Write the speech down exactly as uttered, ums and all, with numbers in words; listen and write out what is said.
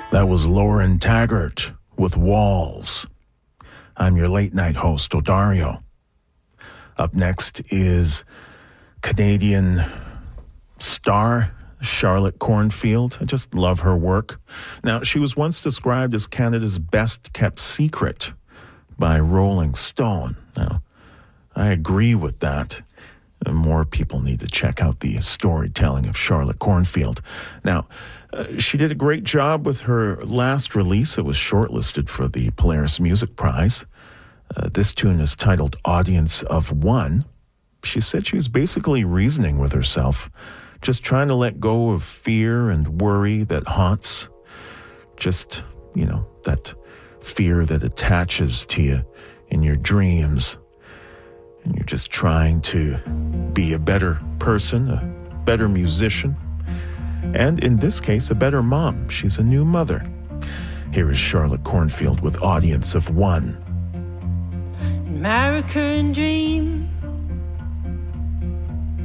That was Lauren Taggart with Walls. I'm your late night host, Odario. Up next is Canadian star Charlotte Cornfield. I just love her work. Now, she was once described as Canada's best kept secret by Rolling Stone. Now, I agree with that. More people need to check out the storytelling of Charlotte Cornfield. Now, uh, she did a great job with her last release. It was shortlisted for the Polaris Music Prize. Uh, this tune is titled Audience of One. She said she was basically reasoning with herself, just trying to let go of fear and worry that haunts. Just, you know, that fear that attaches to you in your dreams. And you're just trying to be a better person, a better musician, and in this case, a better mom. She's a new mother. Here is Charlotte Cornfield with Audience of One. American dream